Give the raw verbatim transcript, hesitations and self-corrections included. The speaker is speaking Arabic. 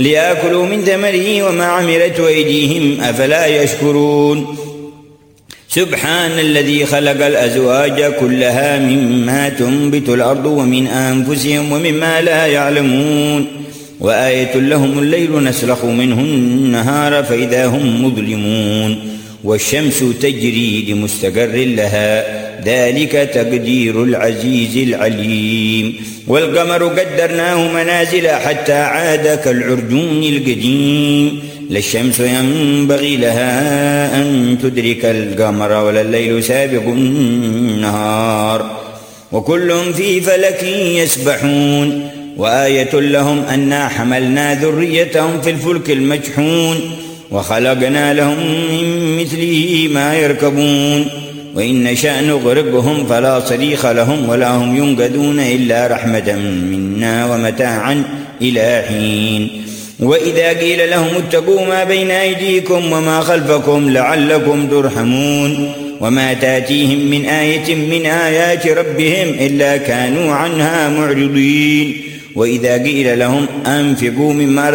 ليأكلوا من ثمره وما عملته أيديهم أفلا يشكرون. سبحان الذي خلق الأزواج كلها مما تنبت الأرض ومن أنفسهم ومما لا يعلمون. وآية لهم الليل نسلخ منه النهار فإذا هم مظلمون. والشمس تجري لمستقر لها ذلك تقدير العزيز العليم. والقمر قدرناه منازل حتى عاد كالعرجون القديم. لا الشمس ينبغي لها أن تدرك القمر ولا الليل سابق النهار وكل في فلك يسبحون. وآية لهم أنا حملنا ذريتهم في الفلك المشحون وخلقنا لهم من مثله ما يركبون. وإن نشأ نغرقهم فلا صريخ لهم ولا هم ينقذون إلا رحمة منا ومتاعا إلى حين. وإذا قيل لهم اتقوا ما بين أيديكم وما خلفكم لعلكم ترحمون. وما تأتيهم من آية من آيات ربهم إلا كانوا عنها معرضين. وإذا قيل لهم أنفقوا مما